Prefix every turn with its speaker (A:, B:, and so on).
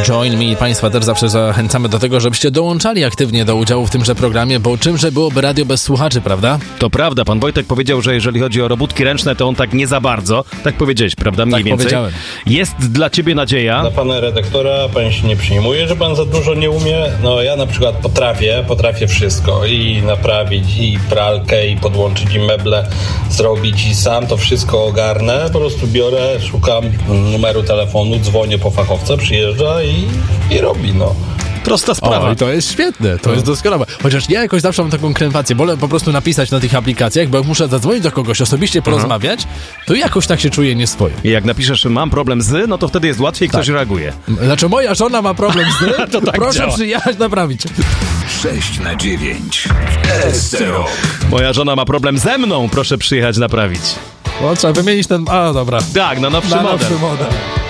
A: Join Me. Państwa też zawsze zachęcamy do tego, żebyście dołączali aktywnie do udziału w tymże programie, bo czymże byłoby radio bez słuchaczy, prawda?
B: To prawda, pan Wojtek powiedział, że jeżeli chodzi o robótki ręczne, to on tak nie za bardzo. Tak powiedziałeś, prawda? Mniej więcej.
A: Powiedziałem.
B: Jest dla ciebie nadzieja.
C: Dla pana redaktora, pan się nie przejmuje, że pan za dużo nie umie? No ja na przykład potrafię wszystko. I naprawić, i pralkę, i podłączyć, i meble zrobić, i sam to wszystko ogarnę. Po prostu biorę, szukam numeru telefonu, dzwonię po fachowca, przyjeżdża i robi, no.
B: Prosta sprawa.
A: O, i to jest świetne, to jest doskonałe. Chociaż ja jakoś zawsze mam taką krępację, wolę po prostu napisać na tych aplikacjach, bo jak muszę zadzwonić do kogoś, osobiście porozmawiać, to jakoś tak się czuję nieswojo.
B: I jak napiszesz, mam problem z, no to wtedy jest łatwiej, ktoś reaguje.
A: Znaczy moja żona ma problem z
B: To tak
A: proszę
B: działa.
A: przyjechać naprawić.
D: 6/9 SCO.
B: Moja żona ma problem ze mną, proszę przyjechać naprawić.
A: No, trzeba wymienić ten... A, dobra.
B: Tak, na nowszy
A: Na
B: model.
A: nowszy model.